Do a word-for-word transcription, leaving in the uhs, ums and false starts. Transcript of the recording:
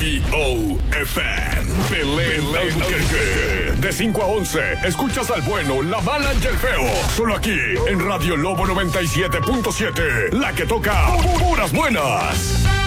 B O F M. Belén Albuquerque. De cinco a once, escuchas al bueno, la mala y el feo. Solo aquí, en Radio Lobo noventa y siete punto siete. La que toca puras buenas.